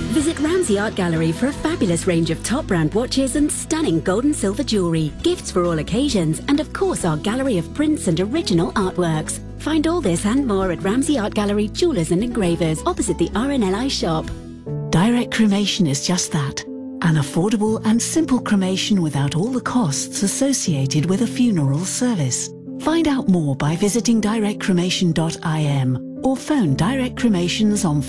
Visit Ramsey Art Gallery for a fabulous range of top brand watches and stunning gold and silver jewellery, gifts for all occasions, and of course our gallery of prints and original artworks. Find all this and more at Ramsey Art Gallery Jewellers and Engravers opposite the RNLI shop. Direct cremation is just that. An affordable and simple cremation without all the costs associated with a funeral service. Find out more by visiting directcremation.im or phone Direct Cremations on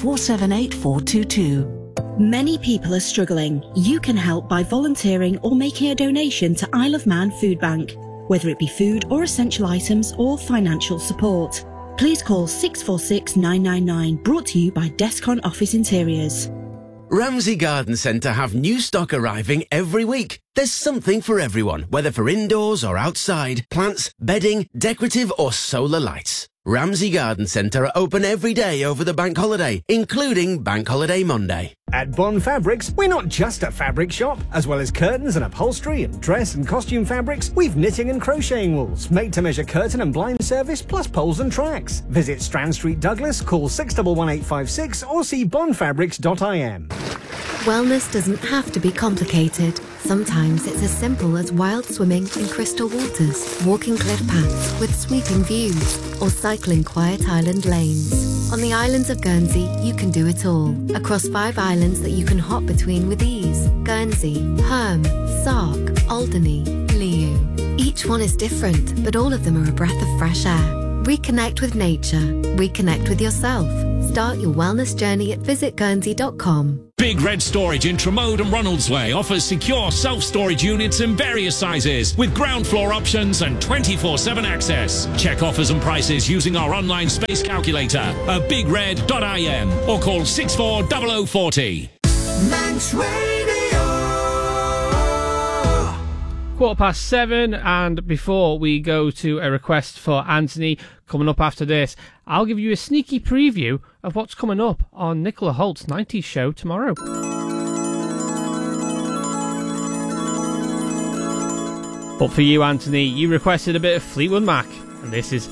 478422. Many people are struggling. You can help by volunteering or making a donation to Isle of Man Food Bank, whether it be food or essential items or financial support. Please call 646 999, brought to you by Descon Office Interiors. Ramsey Garden Centre have new stock arriving every week. There's something for everyone, whether for indoors or outside, plants, bedding, decorative or solar lights. Ramsey Garden Centre are open every day over the bank holiday, including Bank Holiday Monday. At Bond Fabrics, we're not just a fabric shop. As well as curtains and upholstery and dress and costume fabrics, we've knitting and crocheting wools, made-to-measure curtain and blind service, plus poles and tracks. Visit Strand Street, Douglas, call 611856 or see bondfabrics.im. Wellness doesn't have to be complicated. Sometimes it's as simple as wild swimming in crystal waters, walking cliff paths with sweeping views, or cycling quiet island lanes. On the islands of Guernsey, you can do it all. Across 5 islands that you can hop between with ease: Guernsey, Herm, Sark, Alderney, Liu. Each one is different, but all of them are a breath of fresh air. Reconnect with nature. Reconnect with yourself. Start your wellness journey at visitguernsey.com. Big Red Storage in Tremode and Ronaldsway offers secure self-storage units in various sizes with ground floor options and 24/7 access. Check offers and prices using our online space calculator at bigred.im or call 640040. Manx Radio. 7:15, and before we go to a request for Anthony coming up after this, I'll give you a sneaky preview of what's coming up on Nicola Holt's 90s show tomorrow. But for you, Anthony, you requested a bit of Fleetwood Mac, and this is